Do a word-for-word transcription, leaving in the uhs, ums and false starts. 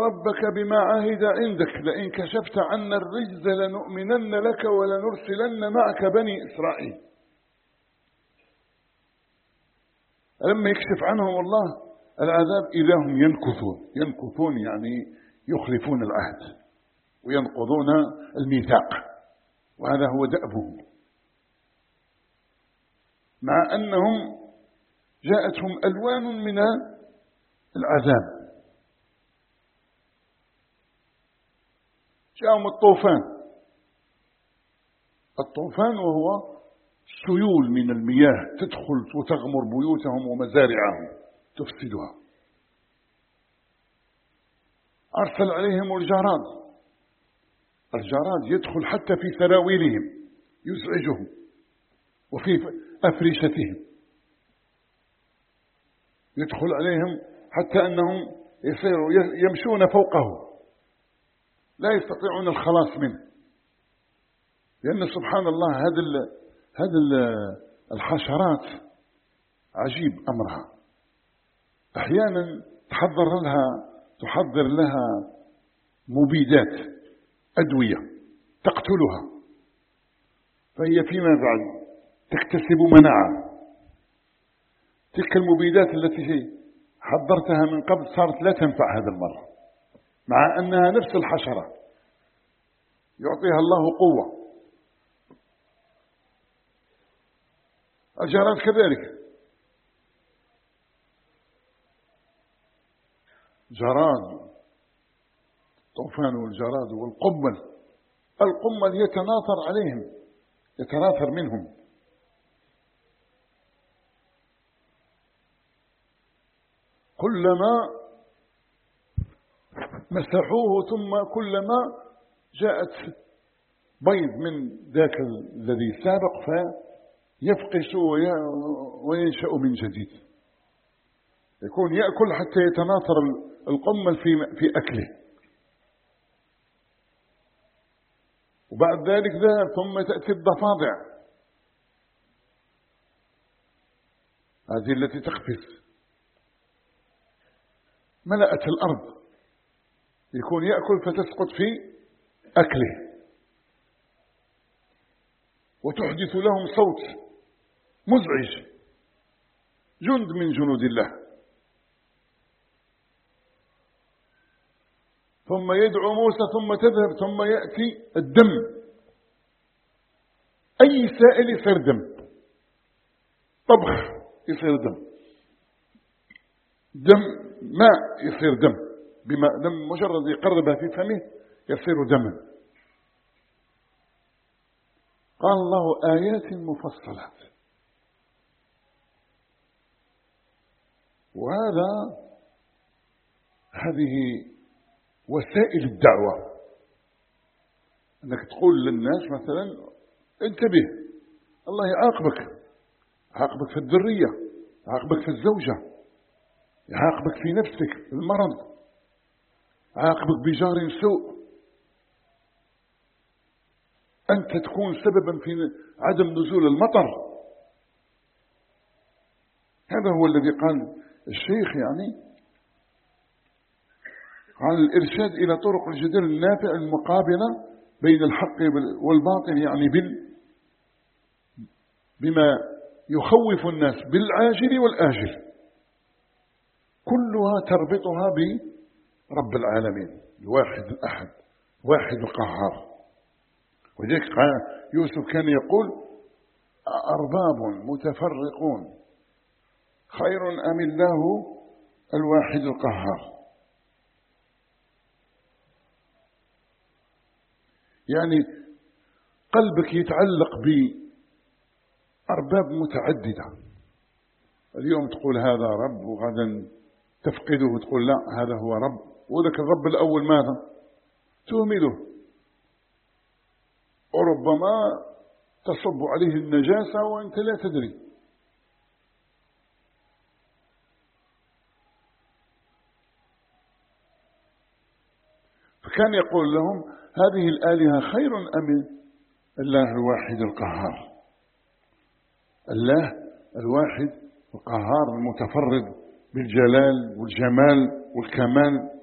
ربك بما عهد عندك لئن كشفت عنا الرجز لنؤمنن لك ولنرسلن معك بني إسرائيل. لما يكشف عنهم الله العذاب إذا هم ينكثون. ينكثون يعني يخلفون العهد وينقضون الميثاق، وهذا هو دأبهم، مع أنهم جاءتهم ألوان من العذاب. جاءهم الطوفان. الطوفان وهو سيول من المياه تدخل وتغمر بيوتهم ومزارعهم تفسدها. أرسل عليهم الجراد. الجراد يدخل حتى في سراويلهم يزعجهم وفي أفرشتهم، يدخل عليهم حتى أنهم يصيروا يمشون فوقه لا يستطيعون الخلاص منه، لأن سبحان الله هذا هذا الحشرات عجيب أمرها. أحيانا تحضر لها تحضر لها مبيدات أدوية تقتلها، فهي فيما بعد تكتسب مناعة. تلك المبيدات التي حضرتها من قبل صارت لا تنفع هذا المرة، مع أنها نفس الحشرة يعطيها الله قوة. الجراد كذلك، جراد الطوفان والجراد والقمل. القمل يتناثر عليهم، يتناثر منهم. كلما مسحوه ثم كلما جاءت بيض من ذاك الذي سابق فيفقس وينشأ من جديد. يكون يأكل حتى يتناثر القمل في في أكله، وبعد ذلك ذهب ثم تأتي الضفادع هذه التي تقفز، ملأت الأرض. يكون يأكل فتسقط في أكله وتحدث لهم صوت مزعج، جند من جنود الله. ثم يدعو موسى ثم تذهب ثم يأتي الدم، أي سائل يصير دم، طبخ يصير دم، دم ماء يصير دم، بماء دم مجرد يقربها في فمه يصير دما. قال الله آيات مفصلات. وهذا هذه وسائل الدعوة، أنك تقول للناس مثلا انتبه الله يعاقبك، يعاقبك في الذرية، يعاقبك في الزوجة، يعاقبك في نفسك في المرض، يعاقبك بجار سوء، أنت تكون سببا في عدم نزول المطر. هذا هو الذي قال الشيخ، يعني قال الإرشاد إلى طرق الجدل النافع المقابلة بين الحق والباطل، يعني بال بما يخوف الناس بالعاجل والآجل، كلها تربطها برب العالمين الواحد الأحد واحد القهار. وذلك يوسف كان يقول أرباب متفرقون خير أم الله الواحد القهار. يعني قلبك يتعلق بأرباب متعددة، اليوم تقول هذا رب وغدا تفقده وتقول لا هذا هو رب، وذاك الرب الأول ماذا تهمله، وربما تصب عليه النجاسة وأنت لا تدري. فكان يقول لهم هذه الآلهة خير أم الله الواحد القهار، الله الواحد القهار المتفرد بالجلال والجمال والكمال،